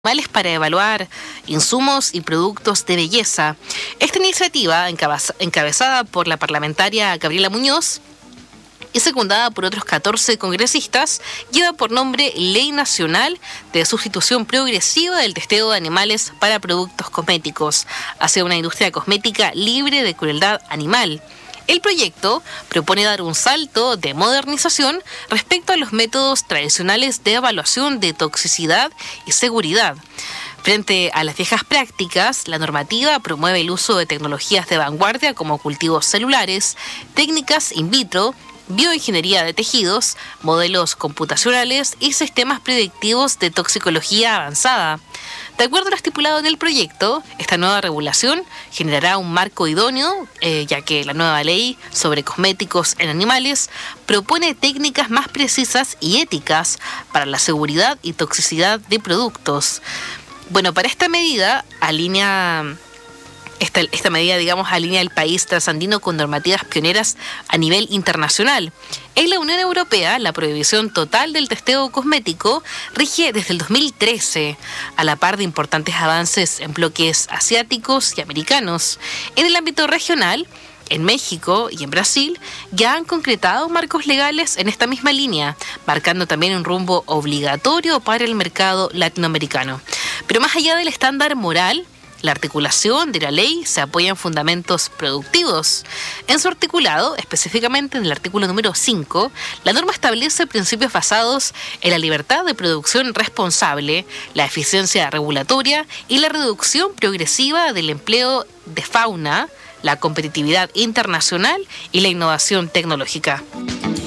Para evaluar insumos y productos de belleza. Esta iniciativa, encabezada por la parlamentaria Gabriela Muñoz y secundada por otros 14 congresistas, lleva por nombre Ley Nacional de Sustitución Progresiva del Testeo de Animales para Productos Cosméticos, hacia una industria cosmética libre de crueldad animal. El proyecto propone dar un salto de modernización respecto a los métodos tradicionales de evaluación de toxicidad y seguridad. Frente a las viejas prácticas, la normativa promueve el uso de tecnologías de vanguardia como cultivos celulares, técnicas in vitro, bioingeniería de tejidos, modelos computacionales y sistemas predictivos de toxicología avanzada. De acuerdo a lo estipulado en el proyecto, esta nueva regulación generará un marco idóneo, ya que la nueva ley sobre cosméticos en animales propone técnicas más precisas y éticas para la seguridad y toxicidad de productos. Bueno, para esta medida alinea el país trasandino con normativas pioneras a nivel internacional. En la Unión Europea, la prohibición total del testeo cosmético rige desde el 2013, a la par de importantes avances en bloques asiáticos y americanos. En el ámbito regional, en México y en Brasil ya han concretado marcos legales en esta misma línea, marcando también un rumbo obligatorio para el mercado latinoamericano. Pero más allá del estándar moral, la articulación de la ley se apoya en fundamentos productivos. En su articulado, específicamente en el artículo número 5, la norma establece principios basados en la libertad de producción responsable, la eficiencia regulatoria y la reducción progresiva del empleo de fauna, la competitividad internacional y la innovación tecnológica.